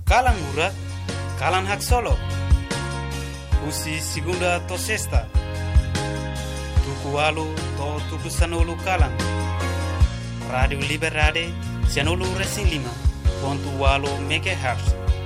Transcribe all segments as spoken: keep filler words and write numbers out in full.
Kalan Murat, Kalan Hak Solo, Usi Segunda to Sexta, Tuku Alu to Tuku Sanulu Kalan, Radio Liberade, Sanulu Racing Lima, ponto Alu Megahertz.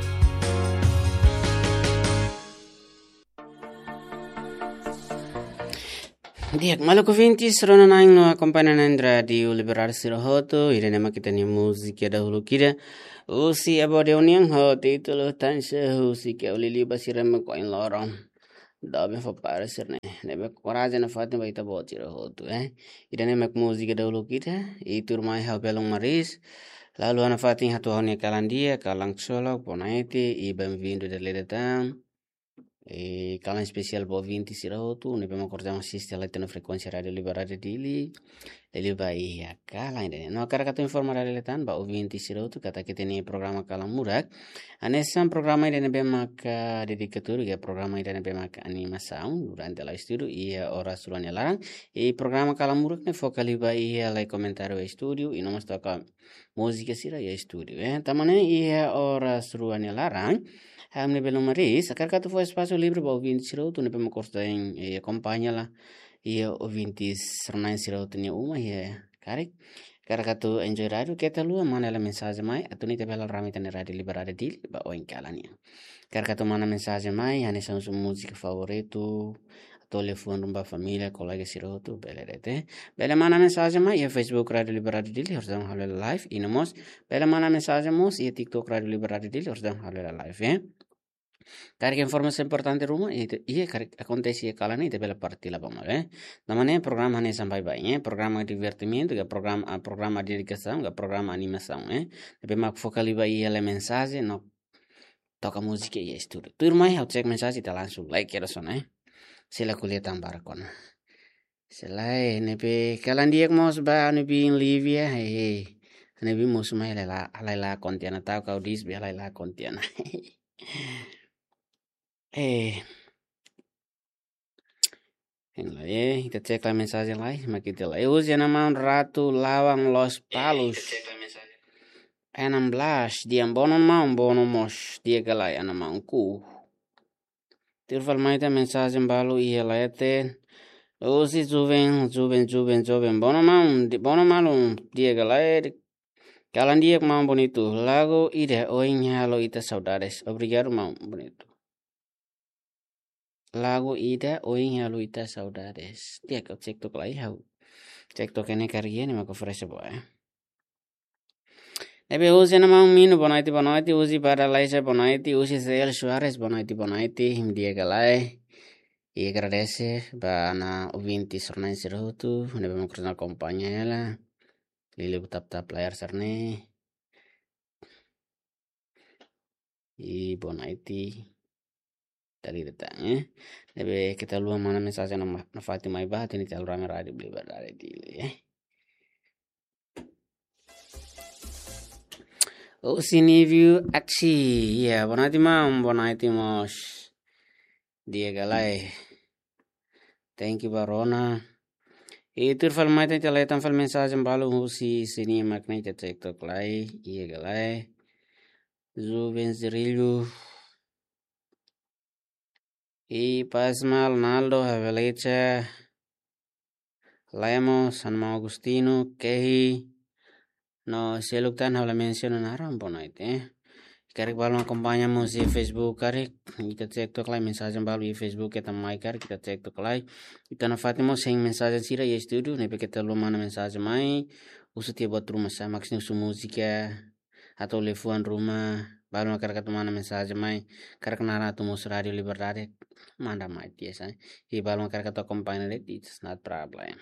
Diak maluku vintis rona naing no acompanhan Radio Liberade Sirohoto, irene makita ni musika dahulu kira. Usi abode uniang ho titulo tanse usi ke ulili basirem ko in lorong. Dabe fa pareserne. Nebe koraja na fatin baita botiro hotu eh. Irene mak musika dahulu kira. Itur mai ha belong maris. Lalu ana fatin hatu honia kalandia kalang solo ponaiti i bem-vindo de ledetam. E kalan spesial bo vinti sirohotu ne bema korjama siste la tena frekuensi Radio Liberade dili. Ele vai a kala inde no kara katu informa radio letan ba o vinti sirohotu kata kita ni programa kalang murak. Anesan programa ide ne bema ka dedikatur ya programa ide ne bema ka animação durante la estudio ia ora suruan larang. E programa kalang murak ne focali ba ia la comentário e studio e não toca música sira e studio eh. Tamane ia ora suruan larang. Hamne belum maris, akar katu foi espaço livre para ouvinte siroto, ne pema corta em e acompanha lá e ouvintes sernain siroto ne uma e karek. Akar katu enjoy radio kita lu mana la mensagem mai, atuni te bela ramita ne Radio Liberade dil ba o enkalania. Akar katu mana mensagem mai, ane são sua música favorito, telefone rumba família, colega siroto, belerete. Bela mana mensagem mai e Facebook Radio Liberade dil, horzang halal live, inamos. Bela mana mensagem mos e TikTok Radio Liberade dil, horzang halal live, eh. Carica informação importante rumah itu iya carica acontece kala ni tebela parti la bama eh namanya programa ne sampai baik eh programa divertimento ga programa programa dedicação ga programa animação eh tebe mak focali ba iya le mensagem no toca música e estudo turma hai check mensagem tá langsung like kira son eh sila kuliah tambar kon sila nebe kalan dia mos ba nebi Livia eh nebi mos mai la la kontiana tau kau dis bi la kontiana Eh, en la eh, kita cek la mensagem lá, makita lá. Eu uso nama um rato lawang los palos. enam belas dia bono mau bono mos dia galai ana mau ku. Tirfal mai ta mensagem balu ia laete. Usi juven juven juven juven bono mau bono malu dia galai. Kalan dia mau bonito. Lago ide oin halo ita saudades. Obrigado mau bonito. Lagu ida oing ya luita saudades. Dia kau cek tok lai hau. Cek tok ene karya ni mako fresh boy. Nebe usi nama minu bonaiti bonaiti usi para laisa bonaiti usi Cel Suarez bonaiti bonaiti him dia galai. E agradece ba na ouvinte sornain sirotu. Nebe makrona kompannya ela. Lili tap tap layar serne. E bonaiti. Tadi datang eh lebih kita luang mana mensagem nama na Fatima iba ini tel rame Radio Liberade dili eh oh sini view aksi ya bonati mam bonati mos dia galai thank you barona itu fal mai te tele tan fal mensagem balu usi sini maknai te TikTok lai ia galai Juven Zirilho E Pasmal Naldo Havelecha Lemo San Agustino Kehi no se luktan habla menciono naran bonaite eh karek balu acompañamos e Facebook karek kita cek tok lai mensagem balu e Facebook kita mai kar kita cek tok lai kita na fatimo sem mensagem sira e studio ne kita lo mana mensagem mai usu tie buat rumah sa maksudnya su musika atau telefon rumah baru nakar katu mana mensagem mai kar kenara tu mus Radio Liberade manda mai tiesa e balu nakar katu acompanha it's not problem.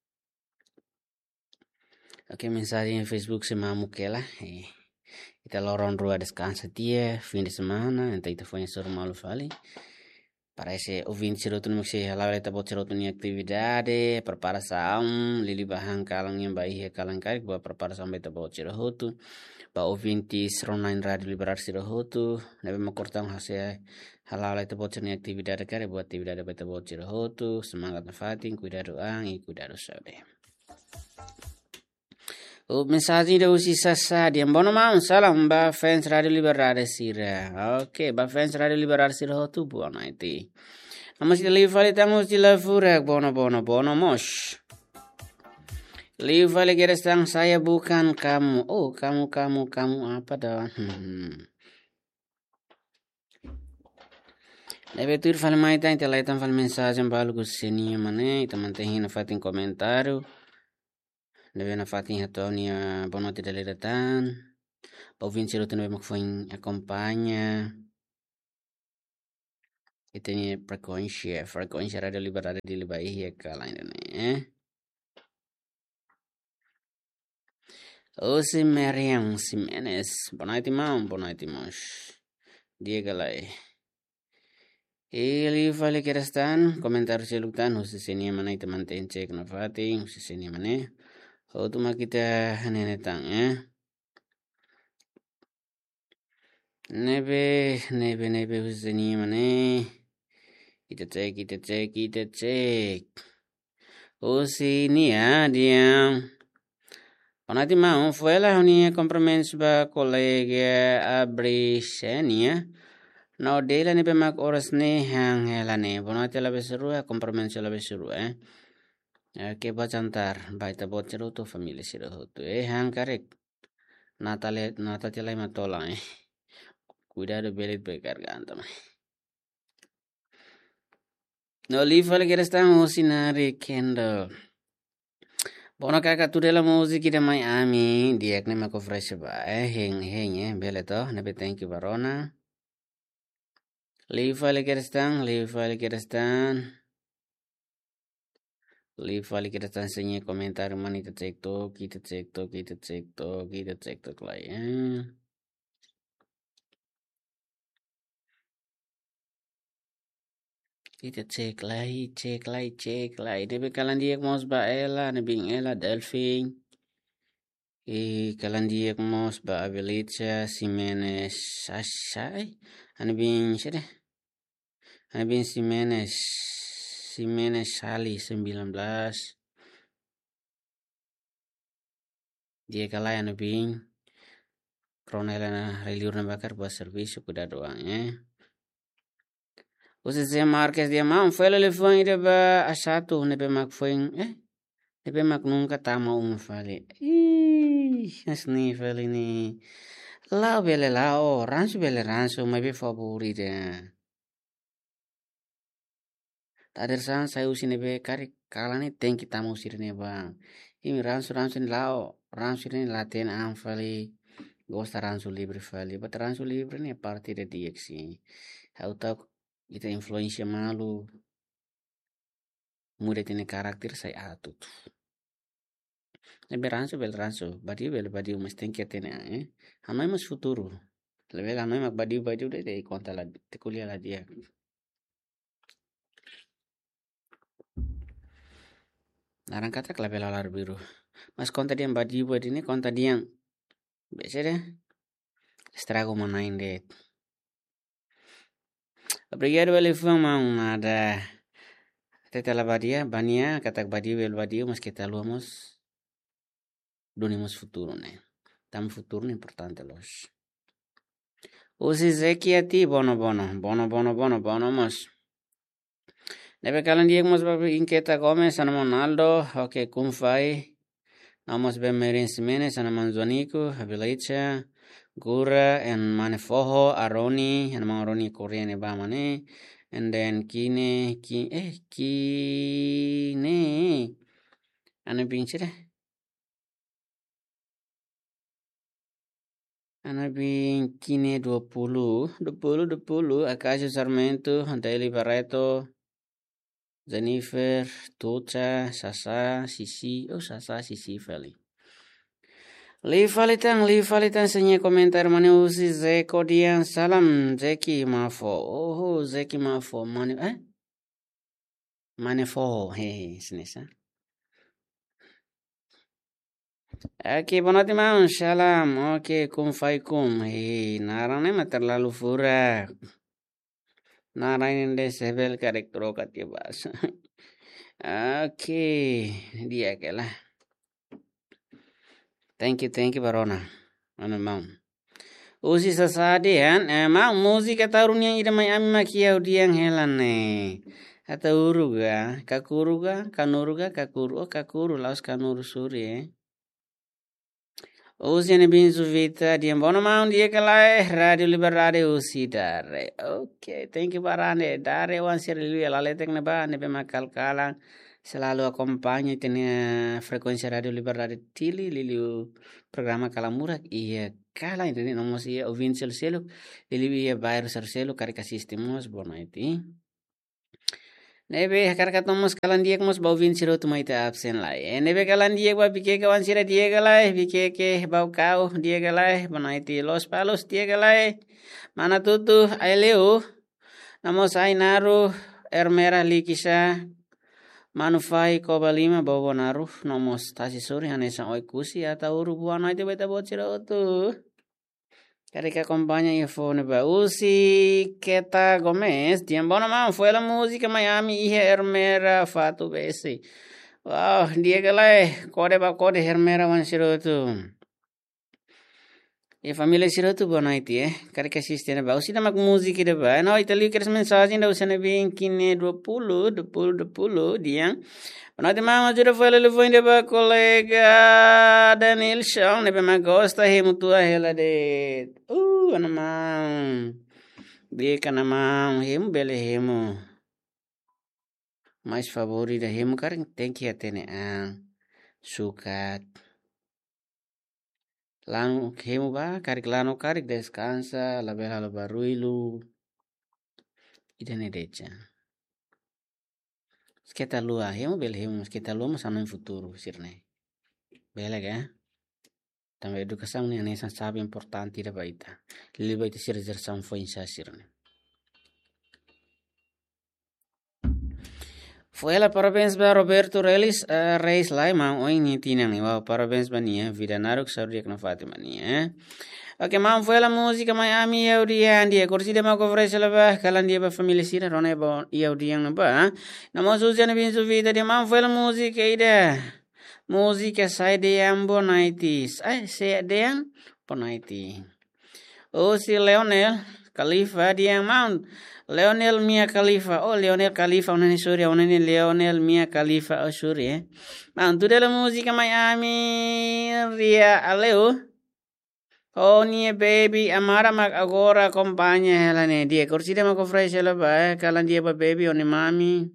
Oke mensagem em Facebook semamu kela eh kita lorong rua descansa dia fim de semana então ita foi sur malu fali para esse ouvinte siroto no que ela vai estar siroto ni atividade preparação lili bahang kalang yang baik kalang kai buat preparação beta bot siroto ba ouvintes online Radio Liberade siroto nebe makortang hasil halal itu bot ni atividade kare buat atividade beta bot siroto semangat na fatin cuidado ang e cuidado sabe. O mensagem da usi sassadi. Bono mau salam ba fans Radio Liberare sira. Oke, ba fans Radio Liberare sira hotu buona iti. Namas di live file tangus di live furak bono bono bono mos. Live file gerestang saya bukan kamu. Oh, kamu kamu kamu apa dah? Hmm. Deve tur fale mai tá então lá então fale mensagem para algo seninha mané, então mantém na fatin comentário. Deve na fatin hatonia boa noite dele datan. Ouvinte se não me foi acompanha. E tem frequência, frequência radio liberada de Bahia cala ainda né. O se Mariam Simenes, boa noite irmão, boa noite irmãos. Diga lá aí. Ele fala que restan comentário se lutan usi seni mana itu mantém cek na fati usi seni mana. Oh tu kita nenetang ya. Nebe nebe nebe usi seni mana. Kita cek kita cek kita cek. Usi ni ya dia. Onati mau foi lá unia compromisso ba colega abri senia. No dela ni bemak oras ni hang helane. Bonate la beseru ya compromisso la beseru eh. Ke bacantar baita bot ceru tu família ceru tu eh hang karek. Natale natatela matola eh. Cuidado belit becarganta. No lifa le que están usinari kendo. Bono kaka tu dela music de Miami diak ne mako fresh ba eh heng heng eh bele to ne be thank you barona. Lifa le que están lifa le que están. Lifa le que están enseñé comentar manita TikTok kita TikTok kita TikTok kita TikTok lah ya. Kita cek lagi, cek lagi, cek lagi. Tapi kalian dia mos ba ela, nebing ela Delphine. Eh kalian dia mos ba Abelica, Simenes, Sasai. Ane bing siapa? Ane bing Simenes, Simenes Sali sembilan belas. Dia kalah ane bing. Kronelana reliur bakar buat servis kuda doang eh. Usi Marques dia mau foi le foi de ba asato nebe mak foi eh nebe mak nunca tama um fale ih asni fale ni la bele la o rancho bele rancho mai be favorite tader san saya usi nebe kari kala ni tem que tama usi ne ba imi rancho rancho ni la o rancho ni la ten am fale gosta rancho libre fale but rancho libre ni parte de dieksi how tak ita influência malu muda tene karakter saya atut e beranso bel ranso badiu bel badiu mas tem que tene eh hanoi mas futuro level hanoi mak badiu badiu de de conta la te kuliah la dia narang kata level alar biru mas conta dia badiu badiu ini conta dia biasa deh estrago manain deh. Obrigado pelo fama nada. Teta la badia, bania, katak badio el badio, mas kita luamos. Donemos futuro, né? Tam futuro importante los. Usi zeki ati bono bono, bono bono bono bono mas. Nebe kalan diek mas babi inquieta Gomes, ana Monaldo, ok, kumfai. Namos be Merin Simenes, ana Manzonico, Habilicha. Gura and Manefoho, Aroni, and Maroni Korean Bamane, and then Kine, Ki, eh, Kine, and a pinche. And I been Kine do Pulu, do Pulu, do Pulu, Acacio Sarmento, Daily Barreto, Jennifer, Tucha, Sasa, Sisi, oh Sasa, Sisi, Feli. Li falitan, li falitan senye komentar mani usi Zeko dian salam Zeki mafo. Oh, Zeki mafo mani eh? Mani fo he sinesa. Oke, bonati mau salam. Oke, kum fai kum. He, narane ma terlalu furak. Narain de sebel karek trokat ya bas. Oke, dia kelah. Thank you, thank you Barona. Mana mau. Usi sasadian, eh, mau musika tarunya ida mai ami makia udiang helan ne. Ata uruga, kakuruga, kanuruga, kakuru, oh kakuru, laos kanuru suri eh. Usi ne bin suvita, diam bona mau dia kalai, radio liberade usi dare. Okay, thank you Barane. Dare wan sirliu ya laletek ne ba, ne be makal kalang. Selalu akompanya tenia frekuensi radio liberade tili liliu programa kalamurak iya kala ini nomos iya ovincial selo liliu iya bayar ser selo karika sistemos bona iti nebe karika tomos kalan diek mos bau vinciro tu maita absen lai nebe kalan diek ba bike kawan sira diek lai bike ke bau kau diek lai bona iti los palos diek lai mana tutu aileu namos ai naru ermerah likisa manufai koba lima bawa naruh nomos tasi suri hanesa oi kusi atau uru buana itu beta bocira otu karika kompanya ya phone ba usi Keta Gomez diam bona mam fue la música Miami ihe hermera fatu besi wow dia galai kode ba kode hermera wan sirotu e família sirotu bona iti eh karika sistema ba usi namak musik ida ba no itali keres mensagem da usana bem kine dua puluh dua puluh dua puluh diang bona de mama jura foi le foi ba colega Daniel Chão ne ba gosta he mutua hela de uh ana mam de kana mam hem bele hemo mais favorita hemo karing thank you atene an sukat Lang hemu ba karik lano karik descansa la bela la baruilu idene decha. Sketa lua hemu bel hemu sketa lua mas anu futuro sirne. Bela ga. Tambah educação ne anesan sabe importante da baita. Lili baita sir zer sam foi insa sirne. Foi la parabéns ba Roberto Reis uh, Reis lai mau oi ni tinang ni wow parabéns ba nia vida naruk sauriak na Fatima nia. Oke mau foi la música Miami eu dia dia kursi de mau coverage la ba kalan dia ba família sira rone ba eu dia na ba. Na mau susia na bin su vida dia mau foi la música ida. Música sai de ambo nineties. Ai se de ambo nineties. O si Leonel Khalifa dia mau Leonel Mia Khalifa, oh Leonel Khalifa una ni Surya, una ni Leonel Mia Khalifa oh Surya. Ma tu de la musica Miami Ria Aleu. Oh ni baby amara mak agora compagna la ne dia corsi de ma fresh la ba kalan dia ba baby oni mami.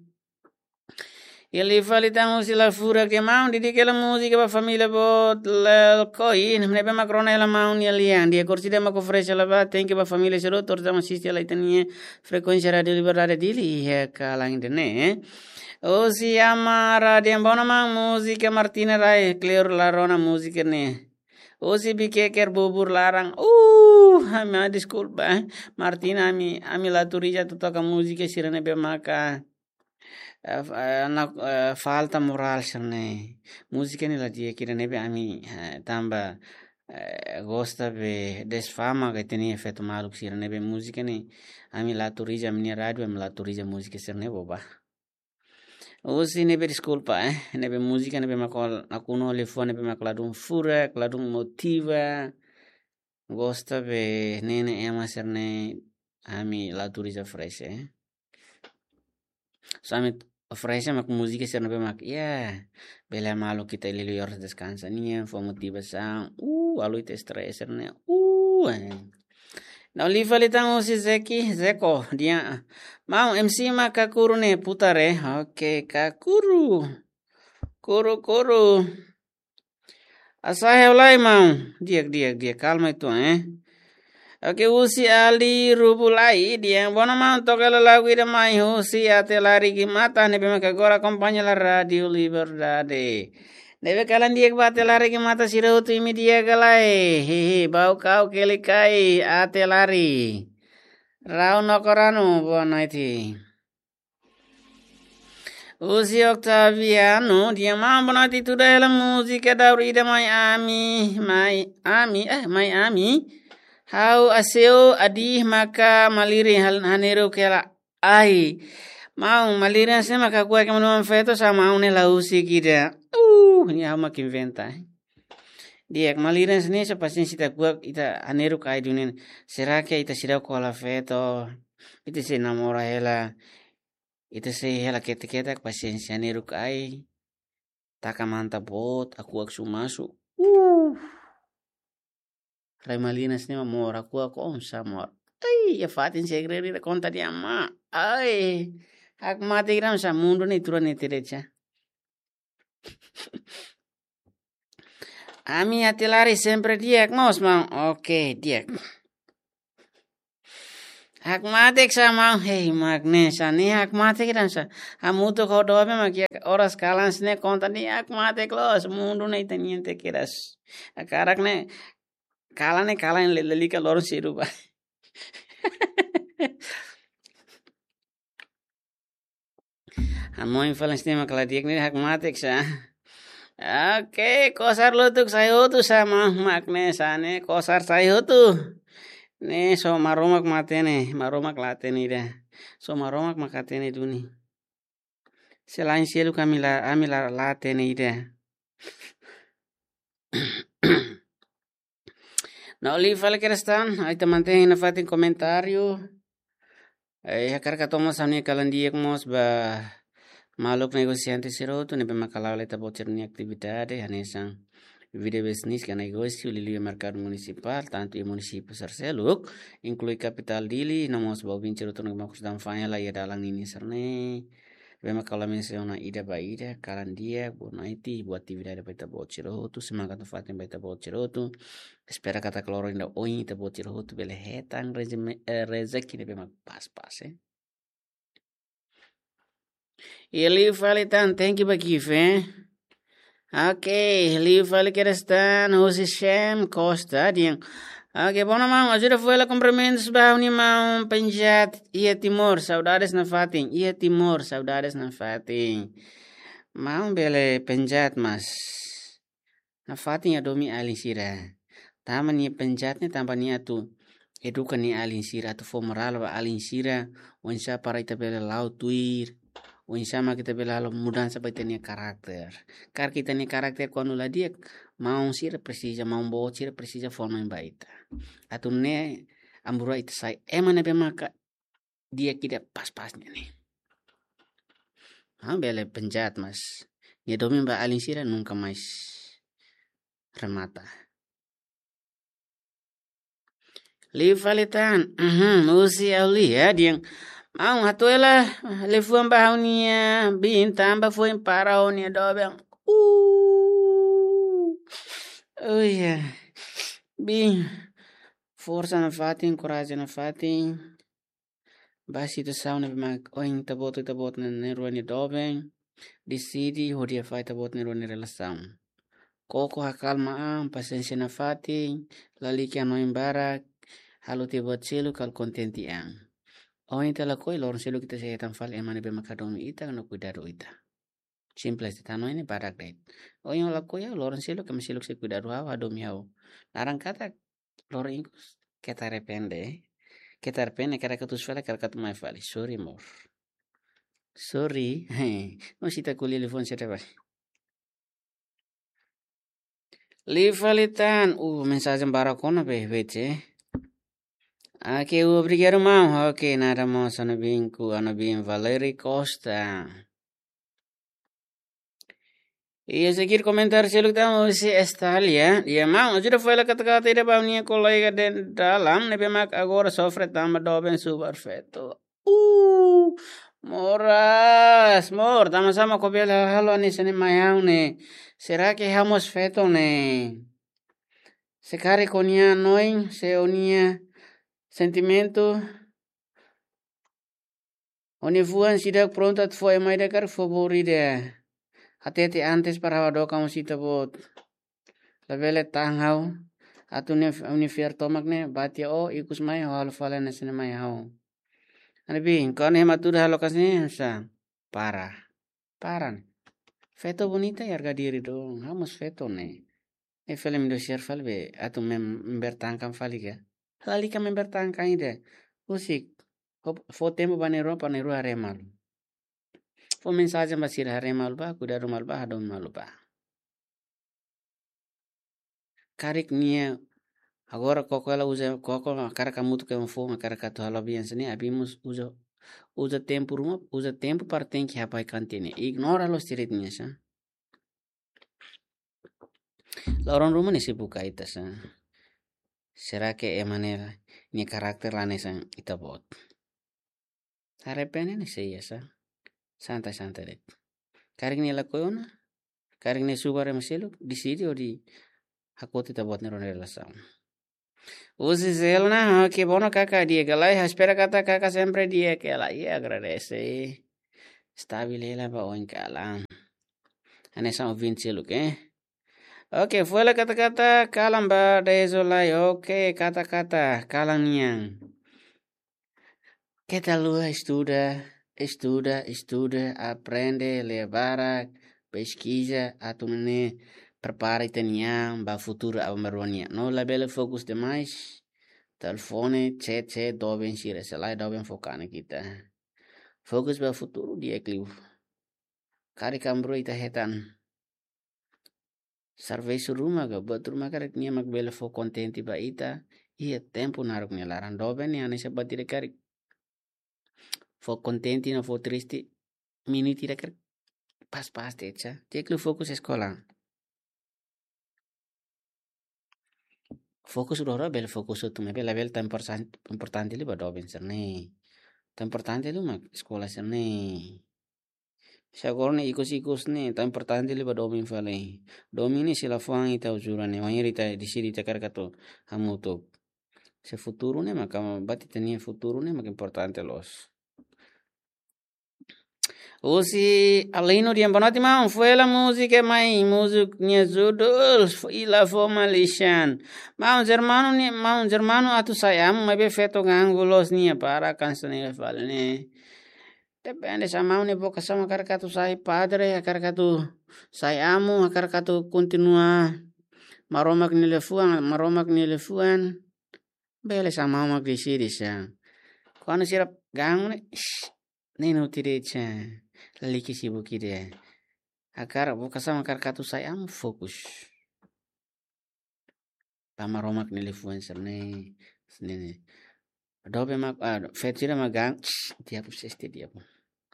Ele fala então se la fura que mau di que la musica ba família bot la coi ne be macrona la mau ni alian dia corsi de ma fresh la ba thank you ba família sero tor da assiste la itania frequenza radio liberare dili he kalang de ne o si ama radio bona ma musica Martina Rai clear la rona musica ne o si bikeker bubur larang uh ama disculpa Martina ami ami la turija to toca musica sirene be maka na falta moral serne música ni la dia kira nebe ami tamba gosta be desfama que tenía efeito maluk sira nebe música ni ami la turija minha rádio ami la turija música serne boba Usi nebe desculpa eh nebe música nebe makol akuno telefone nebe makladung fura kladung motiva gosta be nene ema serne ami la turija fresh eh so ami Ofrece mak música ser nabe mak ya bela malo kita lili horas descansa nia fo motivação uh alu te stress ne uh na liva litang si Zeki Zeko dia mau M C ma kakuru ne putare oke kakuru kuru kuru asa helai mau dia dia dia calma itu eh Oke usi ali rubulai dia bona mau toca lagu ida mai usi ate lari gimata ne bema agora acompanha la radio liberdade deve kalan dia bate lari gimata sira utu imi dia galai hehe bau kau kelikai ate lari rau nokoranu bona iti Usi Octaviano dia mau bona iti tu la musica da ida mai ami mai ami eh mai ami Hau aseo adi maka maliri hanero kela ai mau maliri ase maka kue ke manuan feto sama une la usi kida uh ni hau mak inventa Diak maliran sini sa pasin sita kuak ita aneru kai dunin. Será que ita sira kola feto. Ita se namora hela. Ita se hela kete-kete pasiencia aneru kai. Taka manta bot aku ak sumasu. Uh. Rai malinas ni mamora aku ak om samor. Ai, ya fatin segre ni conta di amma. Ai. Ak mati gram sa mundo ni turan ni terecha. Ami atilari sempre diak mos mau. Oke, diak. Hak matik sa mau. Hei magnesa ni hak matik ram sa. Amuto ko dobe makia oras kalans ne conta ni hak matik los mundo ni teniente kiras. Akarak ne kala ne kala en lelika loron siru ba. Amo infalans ni makaladiak ni hak matik sa. Oke, kosar lutuk sayotu sama magnesa ne kosar sayotu. Ne so maromak matene, maromak latene ida. So maromak makatene duni. Selain sielu kami la ami la latene ida. No li fala kerestan, aí te mantém na fatin comentário. Aí a carga toma samni kalandiek mos ba maluk negosiante siroto ne bema kalawle ta bocer ni atividade hanesang video bisnis ka negócio lili mercado municipal tanto e município Sarceluk inclui capital dili namos ba vinceroto no makus dan fanya la ya dalang ini serne bema kala menciona ida ba ida kalandia bonaiti buat atividade baita boceroto semangat fatin baita boceroto espera kata kloro inda oi ta boceroto bele hetang rezeki ne bema pas pas eh Ele fala tan thank you bakif eh. Okay, ele fala que restan Jose Shem Costa diang. Okay, bona mam, ajuda foi la cumprimentos ba uni mam penjat ia Timor, saudades na fatin, ia Timor, saudades na fatin. Mam bele penjat mas. Na fatin adomi alin sira. Taman ni penjat ni tampan ni atu. Eduka ni alin sira tu formoral ba alin sira, onsa para ita bele lau tuir. Unsama kita belalo mudança vai ter karakter. Kar kita ni karakter quando lá dia mau sira precisa mau bo sira precisa forma em baita. Atunne ambura itu sai emane be maka dia kida pas-pas ni. Ah bele penjat mas. Ni domin ba alin sira nunca mais remata. Li falitan, mhm, usi ali ya dia Mau hatuela lefuan bahaunia bin tamba foi para onia dobeng. Uh. Oh iya. Bin força na fatin, coragem na fatin. Basi tu sauna bima oin tabot tabot na neroni dobeng. Decidi hodia fai tabot neroni relação. Koko hakalma am paciência na fatin, laliki anoin barak, halu tibot silu kal kontenti ang. Oh ita la koi lor selu kita saya tanfal emane be makadomi ita no cuidado ita. Simple este tano ini barak dait. Oh yang la koi lor selu kami selu se cuidado hawa adomi hau. Larang kata lor ingkus kita repende. Kita repende kara katus fala kara katu mai fali. Sorry mor. Sorry. No sita kuli telefon sita ba. Livalitan. Uh mensagem barakona be vece. Aqui o obrigado mal, ok, nada mais ano bem com ano bem Valeri Costa. E a seguir comentar se ele tá se está ali, e mal, ajuda foi lá kata-kata ida ba minha colega de dalam, ne bemak agora sofre tamba doben super feto. Uh, moras, mor, tama sama ko bela halo ni sene mayang ne. Será que hamos feto ne? Se care konia noin, se onia sentimento onivuan sidak pronto at foi mai dakar favorite atete antes para wado kamu sita bot labele tanghau atune unifer tomakne batia o ikus mai hal fala nesene mai hau anabi kon hematur halo kasne sa para para feto bonita y arga diri dong hamos feto ne e film do share falbe atu mem bertangkam faliga halika mem bertangkam ide usik fo tempo banero panero aremal fo mensagem basir aremal ba kuda rumal ba hadon malu ba karik nia agora koko ela usa koko cara kamu tu que um fogo cara que tu halabian sini abimos usa usa tempo ruma usa tempo para tem que rapaz cantine ignora los direitinhos sa la orang rumah ni sibuk ita sa será que é maneira ni karakter lá nessa ita bot arrepende ni sei sa santai santai dek karik ni la koyona karik ni subar maselo di sini o di aku ita bot ni ronda relação Usi Zelna, que bueno caca dia que lá espera kata caca sempre dia que ela ia agradece. Stabilela ba on kala. Ane sa ouvinte lo que? Ok, foi la kata kata kalamba de zolai. Ok, kata kata kalangnyang. Que tal lu estuda, estuda, estuda, aprende, levara, pesquisa, atumne prepara itanian ba futuro abaronia. No labele focus demais. Telefone, chat, chat, doben sira, selai doben focane kita. Fokus ba futuro dia kliu. Kari kambro ita hetan. Service rumah ga, buat rumah karek nia mak bele fo contenti ba ita. Iya tempo naruk nia laran doben ni ane sebat tidak karek. Fo contenti na fo tristi. Mini tidak karek. Pas pas teca. Dia kliu fokus sekolah. Fokus udah bel fokus itu mebe label importante importante li ba doben serne. Importante lu mak sekolah serne. Sagor ne ikos ikos ne ta importante li ba domin fale. Domini sila fuang ita ujura ne wanyeri ta di sini ta karkato hamuto. Se futuro ne maka bati tenia futuro ne mak importante los. Usi alino di ambanati ma foi la musica mai music nia judul foi la formalishan. Ma un germano ni ma un germano atu sayam ma be feto gangulos nia para canzone fale ne. Depende sama une boca sama karkatu sai padre karkatu sai amo karkatu continua maromak ni lefuan maromak ni lefuan bele sama mak di sini sa. Kono sirap gang ne neno tirecha liki sibuk ide. Akar boca sama karkatu sai amo fokus. Pamaromak ni lefuan serne sene. Dobe mak ah fetira magang dia pus este dia pun.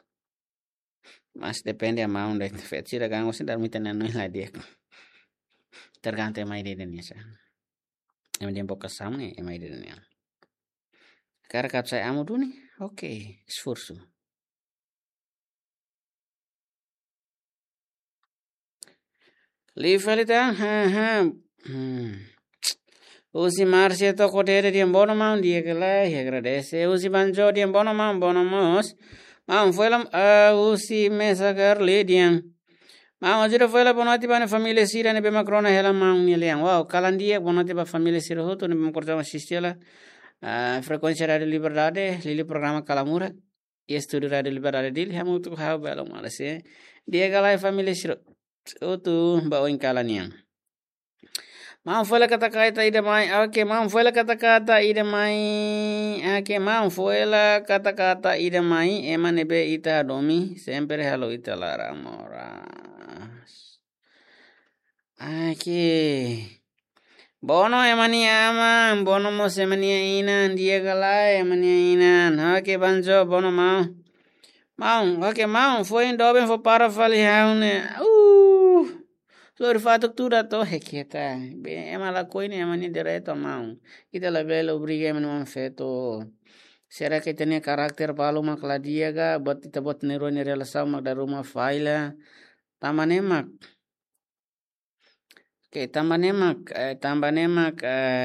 Mas depende amount de fetira gang usin dar mita nano la dia. Tergantung mai de denia sa. Em dia boca samne em mai de denia. Cara kap sai amo duni. Oke, esforço. Li falita ha ha. Hmm. Usi Marcia toko dere di bono mau dia que la y agradece. Usi banjo di bono mau bono mos. Mau fue la uh, usi mesa garle dian. Mau ajira fue la bonati bane familia sira ne be macrona hela mau ni leang. Wow, kalandia bonati ba familia sira hoto ne be cortama sistela. Uh, frecuencia radio liberdade, lili programa kalamura. Y estudio radio liberdade dil hamu tu hau belo malase. Dia galai familia sira. Otu ba oin kalaniang. Mam fue la kata-kata ida mai. Oke, mam fue la kata-kata ida mai. Oke, mam fue la kata-kata ida mai. Ema nebe ita domi. Sempre halo ita lara moras. Oke. Bono emani ama. Bono mos emani inan. Dia galai emani inan. Oke, banjo bono mau. Mau, oke mau. Foi dobe foi para fali haune. Uh. Flor fato tudo to requieta. Bem, é mala coisa, é mania direto mão. Kita la bela obriga men um feto. Será que tem caráter palu mak la diaga, bot kita bot nero ni relação mak da rumah faila. Tamane mak. Ke tamane mak, tambane mak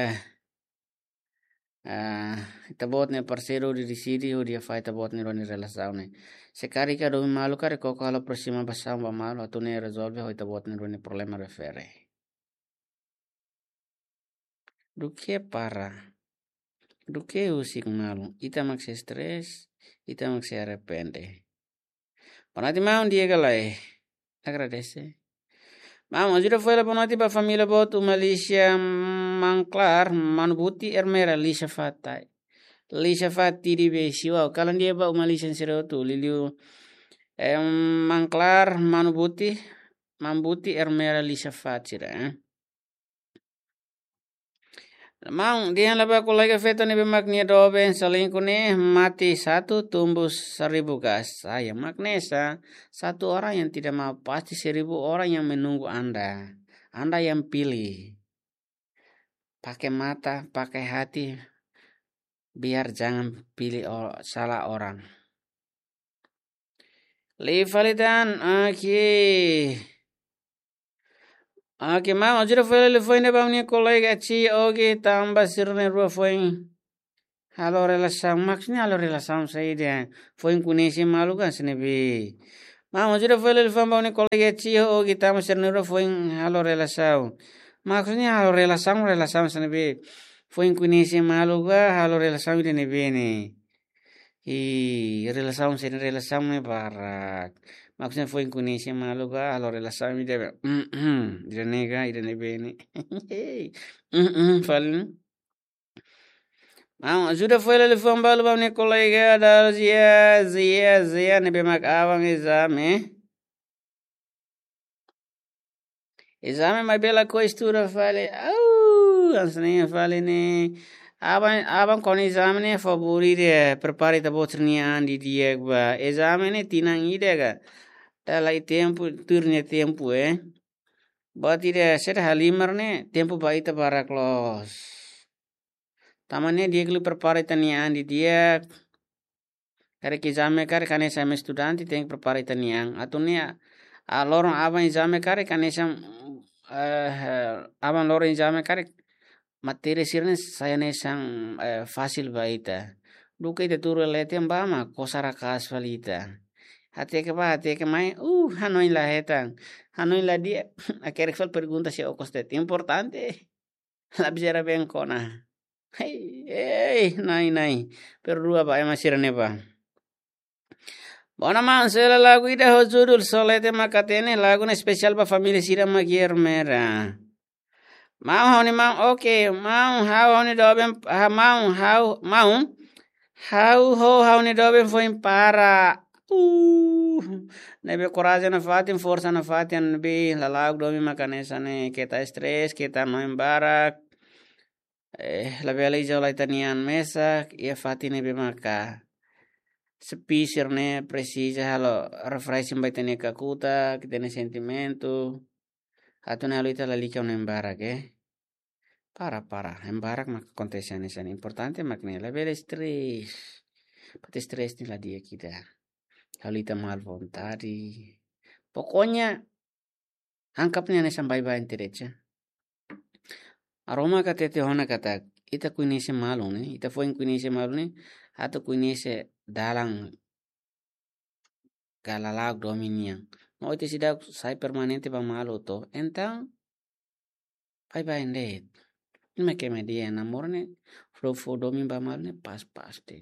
ah kita bot ne parceiro di sini o dia fai kita bot nero ni relação ne. Sekali ka do malu kare ko kala próxima basam ba malu atu ne resolve ho kita bot nero ni problema refere. Do que para? Do que usik malu? Ita mak se stress, ita mak se arrepende. Panati mau dia galai. Agradece. Vamos, jura foi la panati ba família botu Malaysia mangklar manubuti ermera lisha fatai. Lisha fati di besi wow kalan dia ba Malaysia siro tu liliu em mangklar manubuti mambuti ermera lisha fatira eh. Mang dia laba kolega feto ni bemaknia doben selingkuh mati satu tumbuh seribu gas. Saya maknesa satu orang yang tidak mau pasti seribu orang yang menunggu Anda. Anda yang pilih. Pakai mata, pakai hati. Biar jangan pilih or- salah orang. Livalitan, oke. Okay. Oke, mau aja foi le foi ne bang kolega ci oke tambah sirne rua foi. Halo relação, maksudnya halo relação saya dia. Foi kunisi malu kan senebi. Mau aja foi le foi bang kolega ci oke tambah sirne rua foi halo relação. Maksudnya halo relação relação senebi. Foi kunisi malu ga halo relação dia nebi ne. I relação sini relação me barak. Maksudnya foi Indonesia malu ga halo relação mi debe. Mhm, dire nega, dire nebene. Mhm, falin. Mau sudah foi le fam balu bam ne kolega da zia zia zia nebe mak awang exame. Exame mai bela coistura fale. Au, ansne fale ne. Abang abang kon exame ne favorite prepare ta botrnia di dia ba. Exame ne tinang idega. Dalai tempo, turnya tempo eh. Bati dia ser halimar ne tempo baita baraklos. Tamannya dia gelu prepare tanian di dia. Kare exame kare kane sama studenti tem prepare tanian. Atau ne a lorong abang exame kare kane sam abang lorong exame kare materi sirne saya ne sang fasil baita. Duka ite turu lete mbama kosara kas valita. Hati que va, hati que mai, uh, hanoi la hetan, hanoi la dia, a que fal pergunta se o coste importante, la bisera ben kona, hey, hey, nai nai, per rua ba ema sirane ba. Bona man sela lagu ida ho judul solete makatene lagu na spesial ba família sira magier mera. Mau honi mau, okay, mau how honi doben, mau how mau how ho honi doben foi para. Uh, nebe coragem na fatin, força na fatin, be lalag domi makanesa ne kita stress, kita no embarak. Eh, la bela ijo la itanian mesa, ia fatin nebe maka. Sepi sirne precisa halo refreshing ba itania kakuta, kita ne sentimento. Atau ne ita la lika un embarak eh. Para para, embarak mak kontesian esan importante makne la bela stress. Pati stress ni la dia kita. Halita mal vontade. Pokoknya angkapnya ne sampai bayan terecha. Aroma katete hona kata ita kuinese malu ne, ita foi kuinese malu ne, atau kuinese dalang galalag dominian. No ite sida sai permanente ba malu to. Então, bye bye ndet. Nima que me dia namorne, flo fo domin ba malu ne pas pas te.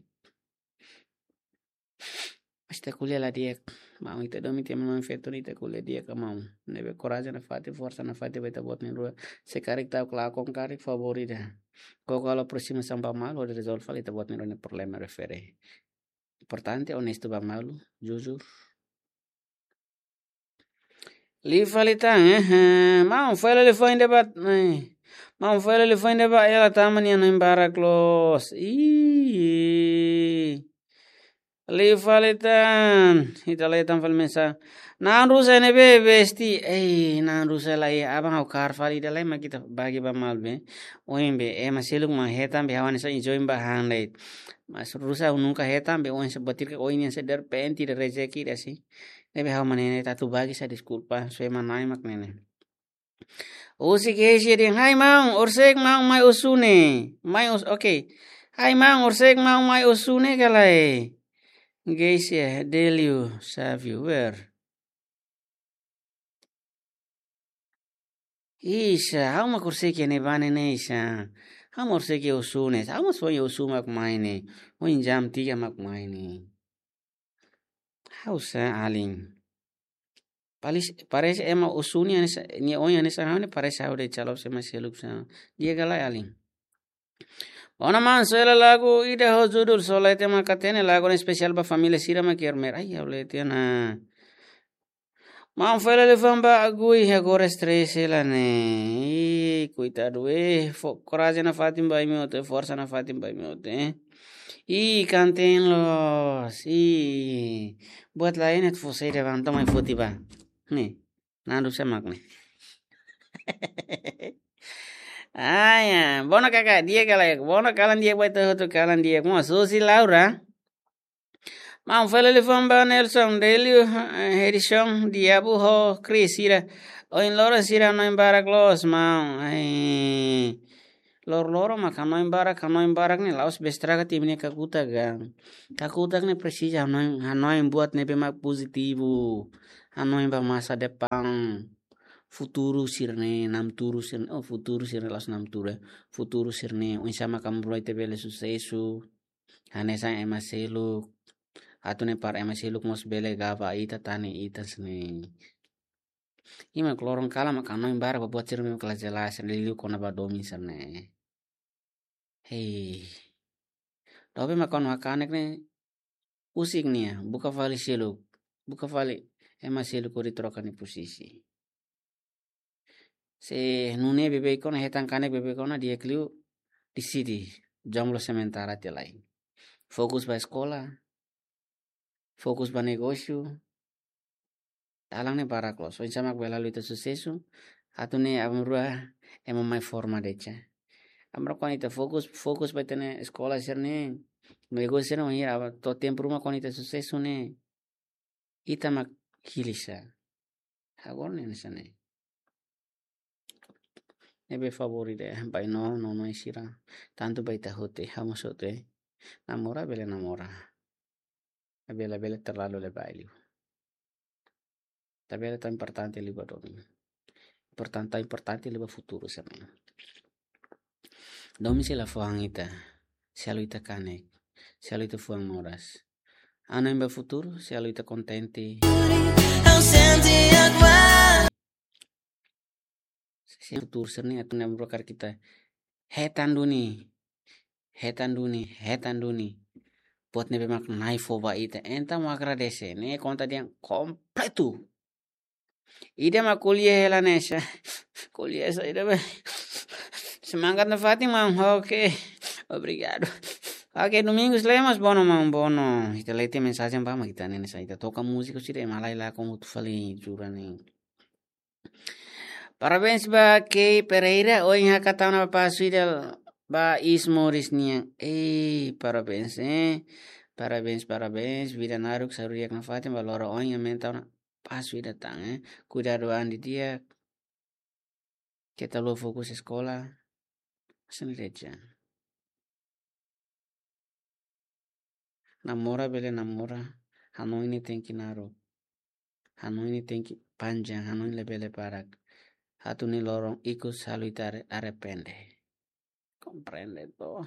Esta kulia la dia mau ita domi te mau feto ni te kulia dia ka mau nebe coraje na fati força na fati beta bot ni rua se karik tau kla kon karik favorita ko kalau próxima samba mal o resolve fali te bot ni rua problema refere importante honesto ba malu jujur li falita eh mau fala le foi debat mau fala le foi debat ela tamani no embaraklos ih li falitan italetan falmesa nan rusa ne be besti eh nan rusa la ya abang au kar fali dalai ma kita bagi ba malbe oin be e maseluk ma hetan be hawan sa enjoy ba hanlait mas rusa nunca hetan be oin sebetir ke oin yang sedar penti de rezeki dasi ne be hawan ne tatu bagi sa disculpa so manai mak nene o si ke si ding hai mang orsek mang mai usune mai us okay hai mang orsek mang mai usune kalai Geisha, Delio, Savio, where? Isha, how much corseki ne bane neisha? How much seki usunes? How much foi usumak maine? Oin jam tiga mak maine. How sa alin? Palis parece ema usuni anesa ni oin anesa hane parece aude chalo se maseluk sa. Dia galai alin. Ona man suela lagu ide ho judul solete makatene lagu en especial ba familia sira makier mer. Ay, hablete na. Mam fele le famba agui agora stress la ne. Coitado, eh. Coragem na Fatim by miote, força na Fatim by miote, eh. Ih, cantenlos. Ih. Buat lain et fosei levanta mai foti ba. Nih. Nandu semak nih. Ah, ya. Bona kakak, dia kalak. Bona kalan dia buat tu kalan dia. Mau susi Laura. Mam fele le famba Nelson Delio Herishon diabu ho Chris ira. O in loro sira no imbarak los mau. Ai. Lor loro maka no imbarak no imbarak ni laos bestraga timnya kakuta gang. Kakuta ni presija no hanoi buat nebe mak positivo. Hanoi ba masa depan. Futuro sirne nam turu sirne oh futuro sirne las nam ture. Futuro sirne un sama kambroi te bele sucesso. Hanesa emaselu. Atune par emaselu mos bele gava ita tani ita sne. Ima klorong kala maka no imbarak buat sirne kelas jelas liu kona ba domi sirne. Hei. Dobe makon makanek ne usik nia buka vali selu. Buka vali emaselu kori trokan ni posisi. Se nune bebe kona hetan kanek bebe kona dia kliu di sini jomlo sementara te lain. Fokus ba sekolah, fokus ba negosio, talang ne para klos. So insamak belalu itu sucesso, atu ne amrua emo mai forma decha. Amro kon ita fokus fokus ba tene sekolah serne, negosio ne mahir aba to tempo rumah kon ita sucesso ne. Ita mak hilisa. Agor ne nesane. Ebe favorite bai no no no isira tanto bai tahote hamosote namora bele namora bele bele terlalu le baili tabele tan importante liba domi importante importante liba futuro sama domi se la fuangita se aluita kanek se aluita fuang moras ano imba futuro se aluita contente se futuro serni atu nembrokar kita hetan duni hetan duni hetan duni buat nebe mak nai foba ita enta mau agradece ne konta dia completo ida mak kuliah hela nesha kuliah esa ida be semangat na Fatima oke obrigado oke domingos lemos bono mau bono ita lete mensagem ba kita nene sa ita toca música sire malai lá como tu falei jurani parabéns ba Kay Pereira hoy hakata na pasuidel ba Ismoris niang eh parabéns eh parabéns parabéns vida naruk saruriak na Fatima balora on yang mentau na pasu datang eh cuidado andi dia kita lo fokus sekolah sendiri namora bele namora hanoi ini tengki naru hanoi ini tengki panjang hanoi lebele parak hatu ni lorong ikut salutare arepende comprende to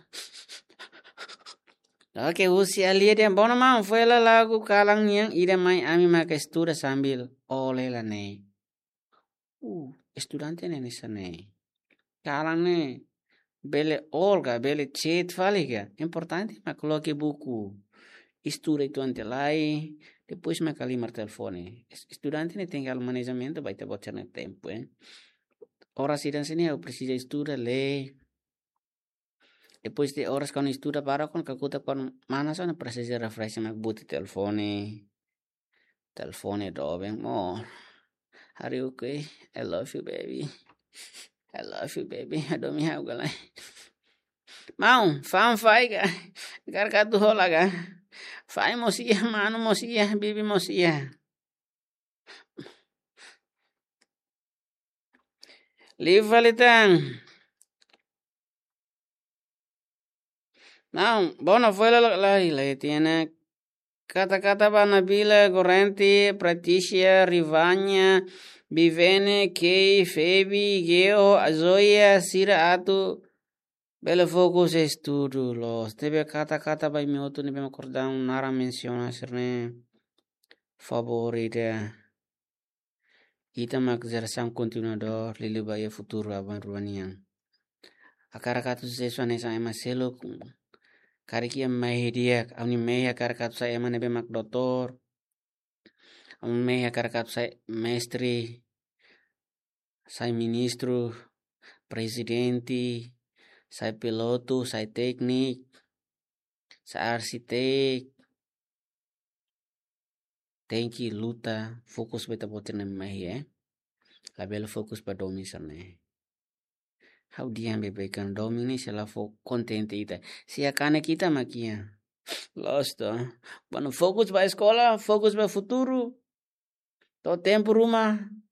Oke, usia lihat yang bono mau fue la lagu kalang yang ida mai ami maka estuda sambil oleh la ne. Uh, estudante ne nisa ne. Kalang ne. Bele olga, bele chat faliga. Importante ma coloque buku. Estuda itu ante lai. Depois ma kalimar telefone. Estudante ne tinggal manejamento baita bocor ne tempo, eh. Horas idan sini eu precisa estuda le. Depois de horas quando estuda para con kakuta con mana sana precisa refresh mak buti telefone. Telefone dobe mo. Are you okay? I love you baby. I love you baby. Aduh mi hau galai. Mau, fam fai ga. Gar ka tu hola ga. Fai mosia, manu mosia, bibi mosia. Live valitang. Now, bona fue la la la tiene kata-kata ba Nabila, Gorenti, Patricia, Rivanya, Bivene, Kay, Febi, Geo, Azoya, Sira Atu, Bele Focus Estudo, los tebe kata-kata ba mi otu nebe acordar un nara menciona serne favorita. Ita mak zerasam continuador lili ba ye futuro aban ruanian. Akara katu sesuatu nesa emaselo Karikia mai dia, awni meya kar kat saya mana be mak doktor. meia caracat sai mestre, sai ministro, presidente, sai piloto, sai teknik, sai arsitek, tem que luta, fokus beta botar na meia, eh? Labelo fokus pa domi sana. How dia bebe kan domi ni sela fo contente ita. Si akane kita makia. Losto. Quando fokus pa escola, fokus pa futuro. To tempo rumah.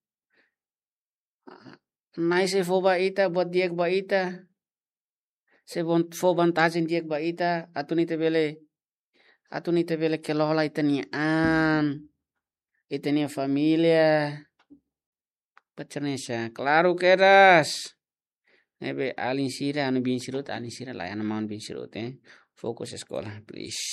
Nai se fo ba ita, buat diek ba ita. Se bon fo vantagem diek ba ita, atuni te bele atuni te bele kelola itania an. Itania família. Pacarnesa, claro que eras. Nebe alin sira anu bin sirut alin sira layan maun bin sirut eh. Fokus sekolah please.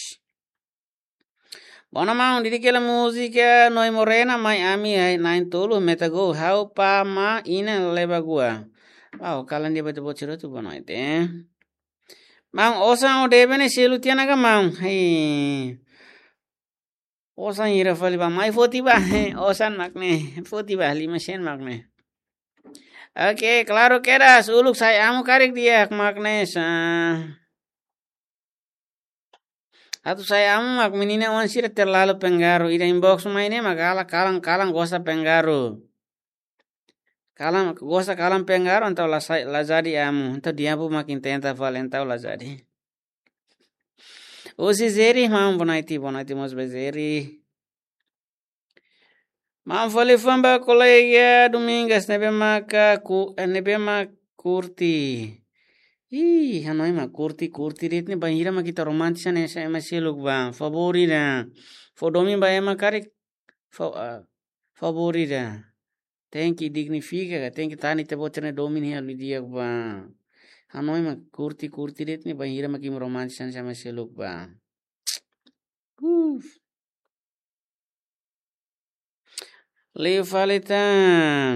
Bona maun didi kela musika noi morena mai ami ai nain tolu metago how pa ma ina leba gua. Wow kalan dia betul betul tu bona itu eh. Mang osang ode bene selu tiana ka mang. Hei. Osang ira fali ba mai foti ba. Osan makne foti ba lima sen makne. Oke, claro que eras. Uluk saya amo karik dia Magnes. Atu saya amo mak menina wansir terlalu pengaruh. Ida inbox maine magala kalang kalang gosa pengaruh. Kalang gosa kalang pengaruh antau lazadi amo. Antau dia pun makin tenta valentau lazadi. Usi zeri mam bonaiti bonaiti mos bezeri. Mam fali famba colega Domingas nebe maka ku nebe mak curti. Ih, hanoi mak curti curti ritni bahira mak kita romantis ane sa masih luk bang favorita. Fodomi ba ema karik favorita. Tem que dignifica, tem que estar nite botene domini ali dia bang. Hanoi mak curti curti ritni bahira mak im romantis ane sa masih luk bang. Uf. Leo Falitan.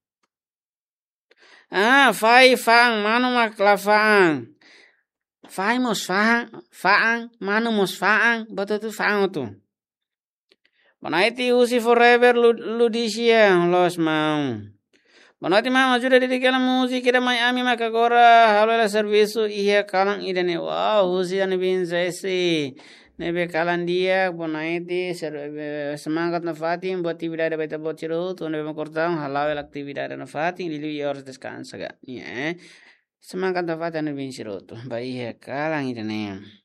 Ah, fai fang, mano makla fang. Fai mos fang, fang, mano mos fang, betul tu fang tu. Bonaiti usi forever ludisia los mau. Bonati mau ajuda di kala musik kita mai ami makagora halola servisu iya kalang idane wow usi ane bin sesi. Nebe kalan dia bonaiti semangat na fatin buat actividade baita buat ciru tu nebe makortang halau actividade na fatin lili harus descansa ga ya semangat na fatin nebe ciru tu bai ya kalang idane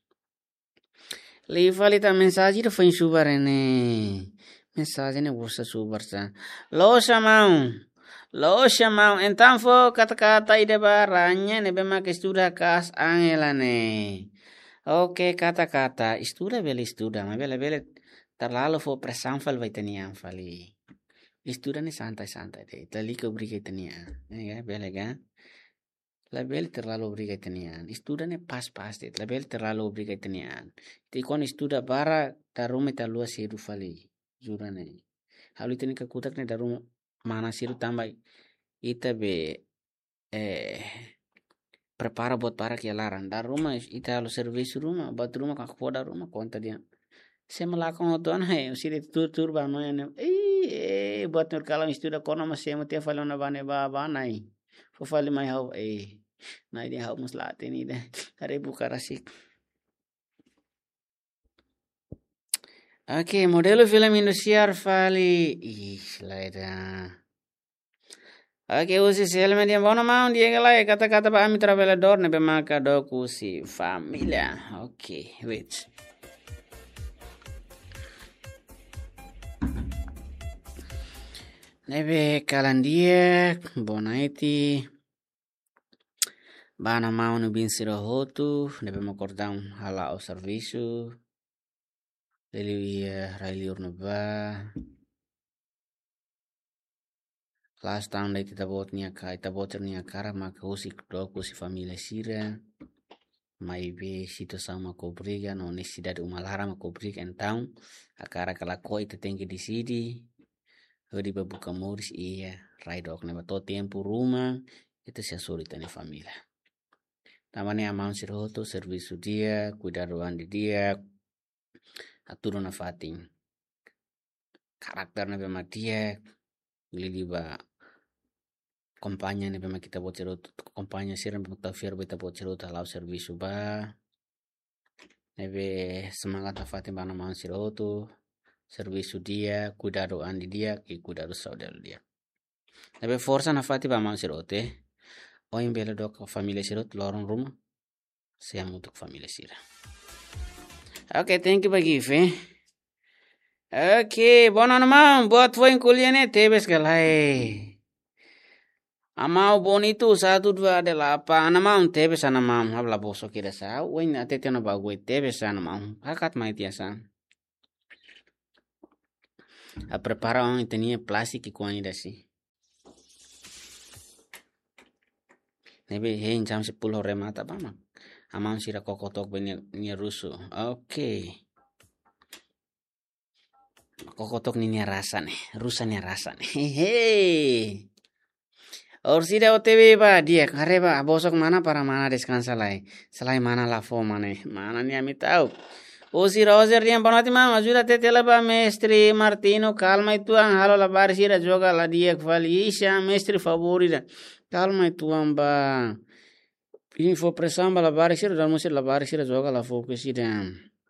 li falita mensagem do foi subar ne mensagem ne gosta subar sa lo chamam lo chamam então fo kata-kata ide baranya nebe mak estuda kas angelane. Oke kata-kata istuda bele istuda ma bele bele terlalu fo pressão fal vai tenia fali istuda ni santai santai de tali ko briga tenia ya bele ga la bele terlalu briga tenia istuda ne pas pas de la bele terlalu briga tenia ti kon istuda bara tarume talua siru fali jura ne halu teni ka kutak ne darum mana siru tambah ita be eh prepara buat para que laran dar rumah ita lo serviço rumah buat rumah kak poda rumah konta dia se melakukan otoan hai usi de tur tur ba no ene eh buat nur kalau istuda kono mas se mutia falona bane ba ba nai fo fali mai hau eh nai dia hau muslate ni de are buka rasik. Oke modelo film Indosiar fali ih laida. Oke usi selma dia bono mau dia galai kata-kata ba ami travelador nebe maka doku si familia. Oke, wait. Nebe kalan dia bonaiti bana mau no bin siro hotu nebe makordam hala o serviço. Ele raili urnuba. Last time dai kita bot nia ka ita boter nia kara maka usi doku si família sira mai be sito sama cobriga no necessidade uma lara ma cobriga então a cara kala ko ita tem que decidir hodi babuka moris iya raidok ne bato tempo rumah itu se solita ne família tamane amam siroto serviço dia cuidar do andi dia aturo na fatin karakternya bema dia lidi ba kompanya ne bema kita buat cerut kompanya siram bema tafsir beta buat cerut halau servisu ba nebe semangat afati bana mau sirotu servisu dia cuidado andi dia e cuidado saudara dia nebe força na fati ba mau sirote o em bela dok família sirot lorong rumah saya untuk família sira. Oke, okay, thank you bagi Ife. Oke, okay, bono namam buat poin kuliahnya tebes galai. Amau bonito satu dua adalah apa? Anamam tebes anamam habla boso kira sa. Wain atete na bagoi tebes anamam. Hakat mai tiasa. A prepara on tenia plastic kuani dasi. Nebe hein jam sepuluh remata pamak. Amam sira kokotok benya nia rusu. Oke. Okay. Kokotok ni nia rasa nih, rusa nia rasa nih. Hehe. Or sida O T V ba dia kareba bosok mana para mana descansa lai. Selai mana la fo mana mana ni ami tahu. O si Roger dia panati mama ajuda te teleba mestre Martino calma itu ang halo la bar sira joga la dia kvali isha mestre favorita. Calma itu amba. Info presamba la bar sira dal musir la bar sira joga la fo sida.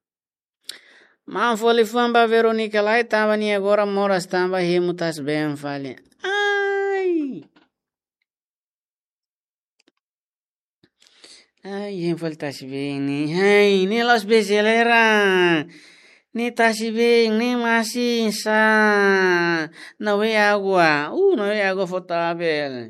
Ma foli famba Veronica lai tava ni agora mora stamba himutas bem fali. Ai. Ai, em faltas bem ni. Ai, ni los bezelera. Ni tasi bem ni masih sa. Não é água. Uh, não é água potável.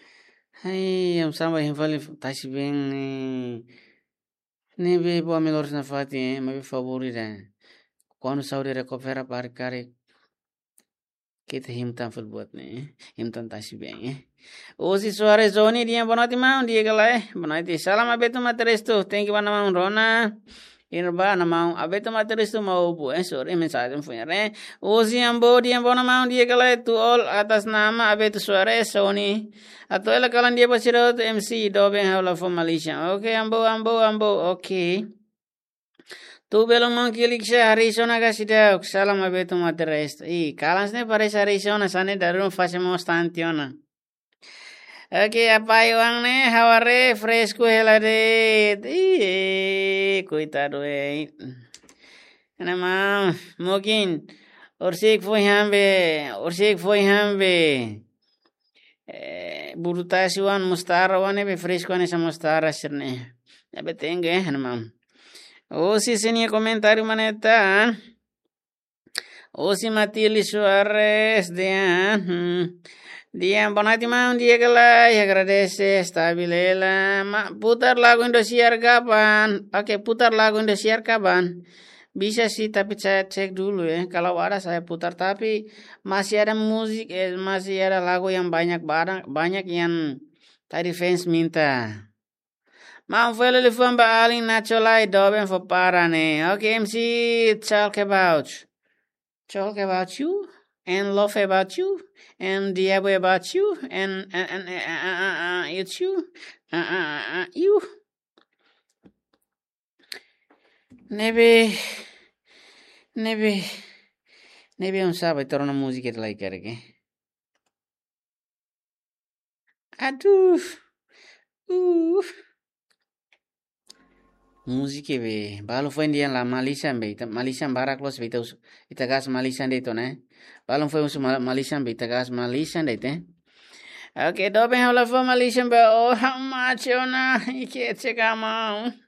Ai, em samba em fali tasi bem ni. Ni be boa melhor na fati, mas be favorita. Quando saúde recupera para cari kita himtan full buat nih himtan tasi bem eh Osi Suarez Zoni dia bonati mau dia galai bonati salam abeto materesto thank you nama Rona irba nama abeto materesto mau bu eh sorry mensagem foi re Osi ambo dia bona mau dia galai to all atas nama abeto Suarez Zoni atau ela kalan dia pasirot M C doben hawla for Malaysia okay ambo ambo ambo okay Tu belum mengkilik saya Arizona kasih dah. Salam abeto materesto. I kalas ne parece Arizona sane darum facemos tantiona. Oke apa yang ne haware fresco helade. I coitado eh. Nama mungkin orsik foi hambe, orsik foi hambe. Eh burutasuan mustara wane be fresco ne sa mustara sirne. Ya betenge nama. O si senia comentário maneta. O si Matili Suarez dia. Hmm. Dia bonati mau dia galai agradece stabilela. Ma, putar lagu Indosiar kapan? Oke, putar lagu Indosiar kapan? Bisa sih tapi saya cek dulu ya. Kalau ada saya putar tapi masih ada musik eh, masih ada lagu yang banyak banyak banyak yang tadi fans minta. Ma fue le fue ba alin nacholai doben for parane. Okay, M C talk about talk about you and love about you and diabo about you and and and uh, uh, uh, it's you uh, uh, uh, you nebe nebe nebe un sabe torna musica like करके aduh uh Musike be balon foi ndian la malisan be ita malisan baraklos be ita ita gas malisan de to ne balon foi usu malisan be ita gas malisan de te okay do be hola foi malisan be oh how much ona ike chega mau